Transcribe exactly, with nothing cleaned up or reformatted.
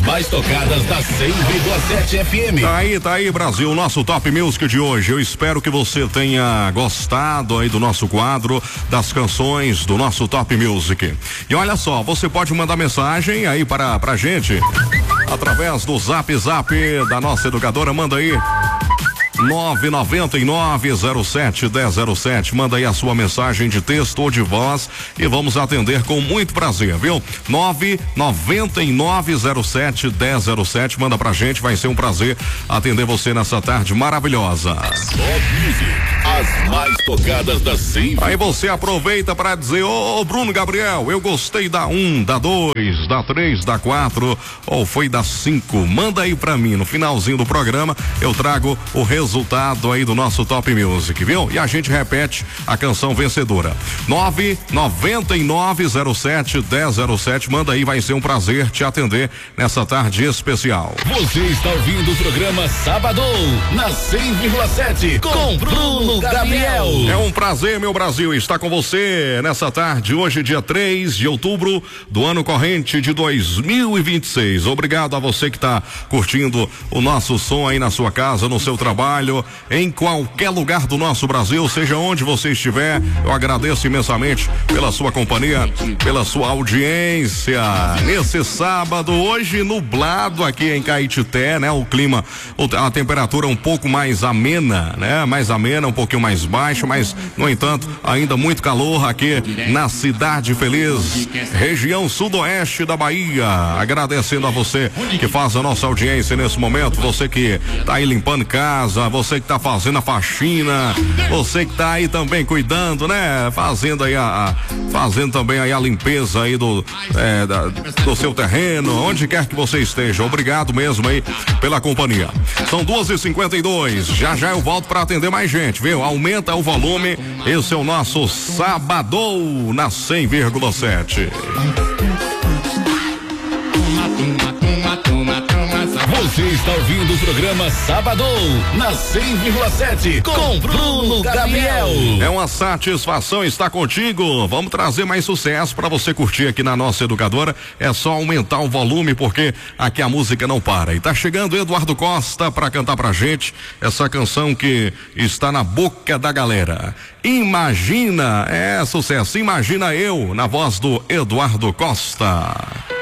mais tocadas da cem vírgula sete F M. Tá aí, tá aí, Brasil, nosso Top Music de hoje. Eu espero que você tenha gostado aí do nosso quadro das canções do nosso Top Music. E olha só, você pode mandar mensagem aí para pra gente através do Zap Zap da nossa educadora. Manda aí nove nove nove zero sete um zero zero sete. Manda aí a sua mensagem de texto ou de voz e vamos atender com muito prazer, viu? nove nove nove zero sete um zero zero sete. Manda pra gente, vai ser um prazer atender você nessa tarde maravilhosa. Top Music, as mais tocadas da cem. Aí você aproveita para dizer: ô, ô Bruno Gabriel, eu gostei da um, da dois, da três, da quatro, ou foi da cinco. Manda aí pra mim, no finalzinho do programa eu trago o resultado resultado aí do nosso Top Music, viu? E a gente repete a canção vencedora. nove nove nove zero sete um zero zero sete. Manda aí, vai ser um prazer te atender nessa tarde especial. Você está ouvindo o programa Sabadão na cem vírgula sete com Bruno Gabriel. É um prazer, meu Brasil, estar com você nessa tarde, hoje dia três de outubro do ano corrente de dois mil e vinte e seis. Obrigado a você que está curtindo o nosso som aí na sua casa, no seu trabalho, em qualquer lugar do nosso Brasil, seja onde você estiver. Eu agradeço imensamente pela sua companhia, pela sua audiência nesse sábado, hoje nublado aqui em Caetité, né? O clima, a temperatura um pouco mais amena, né? Mais amena, um pouquinho mais baixa, mas no entanto ainda muito calor aqui na Cidade Feliz, região sudoeste da Bahia. Agradecendo a você que faz a nossa audiência nesse momento, você que tá aí limpando casa, você que tá fazendo a faxina, você que tá aí também cuidando, né? Fazendo aí a, a fazendo também aí a limpeza aí do, é, da, do seu terreno, onde quer que você esteja. Obrigado mesmo aí pela companhia. São duas e cinquenta e dois. Já já eu volto para atender mais gente, viu? Aumenta o volume. Esse é o nosso Sabadão na cem vírgula sete. Você está ouvindo o programa Sabadão na cem vírgula sete com Bruno Gabriel. É uma satisfação estar contigo. Vamos trazer mais sucesso para você curtir aqui na nossa educadora. É só aumentar o volume porque aqui a música não para. E tá chegando Eduardo Costa para cantar pra gente essa canção que está na boca da galera. Imagina, é sucesso. Imagina eu, na voz do Eduardo Costa.